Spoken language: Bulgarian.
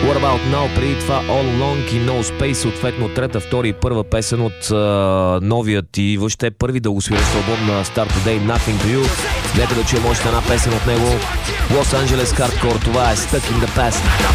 What About Now, преди това All Along и No Space, съответно трета, втори и първа песен от новият и въобще първи дългосвирещ албум на Start Today, Nothing to You. Нека да чуем още една песен от него. Los Angeles Hardcore, това е Stuck in the Past.